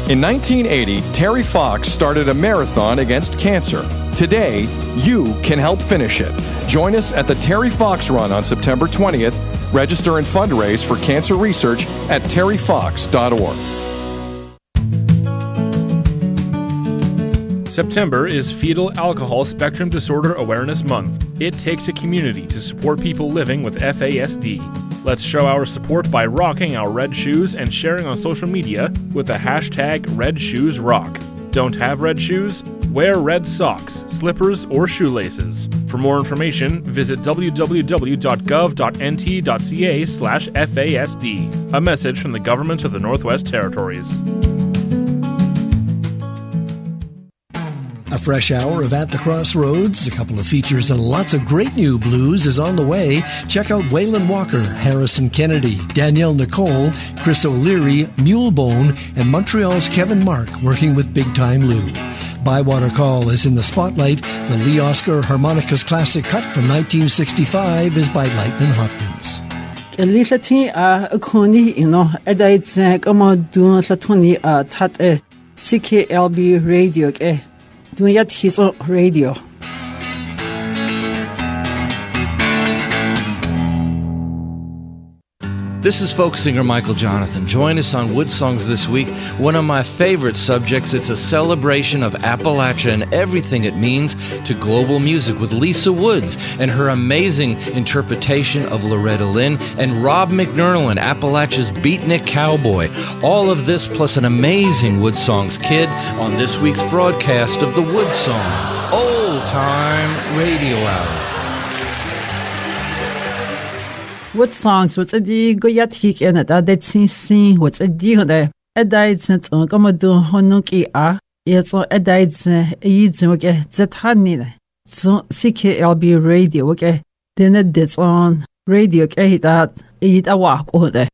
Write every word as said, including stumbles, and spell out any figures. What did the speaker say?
In nineteen eighty, Terry Fox started a marathon against cancer. Today, you can help finish it. Join us at the Terry Fox Run on September twentieth. Register and fundraise for cancer research at terry fox dot org. September is Fetal Alcohol Spectrum Disorder Awareness Month. It takes a community to support people living with F A S D. Let's show our support by rocking our red shoes and sharing on social media with the hashtag RedShoesRock. Don't have red shoes? Wear red socks, slippers, or shoelaces. For more information, visit w w w dot gov dot n t dot c a slash F A S D. A message from the Government of the Northwest Territories. A fresh hour of At the Crossroads, a couple of features, and lots of great new blues is on the way. Check out Waylon Walker, Harrison Kennedy, Danielle Nicole, Chris O'Leary, Mulebone, and Montreal's Kevin Mark working with Big Time Lou. Bywater Call is in the spotlight. The Lee Oscar Harmonicas classic cut from nineteen sixty-five is by Lightnin' Hopkins. Elithati a koni ino edaitz kama dun latoni a tat e C K L B radio ke dun yat hiso radio. This is folk singer Michael Jonathan. Join us on Wood Songs this week. One of my favorite subjects. It's a celebration of Appalachia and everything it means to global music with Lisa Woods and her amazing interpretation of Loretta Lynn and Rob McNernland, Appalachia's beatnik cowboy. All of this plus an amazing Wood Songs kid on this week's broadcast of the Wood Songs Old Time Radio Hour. What songs? What's a di go yatik and at that sin sing? What's a deal there? A diet on Commodore Honuki a yes or a diet eats okay, Zetani. So C K L B radio okay. Then it is on radio okay that eat a walk over there.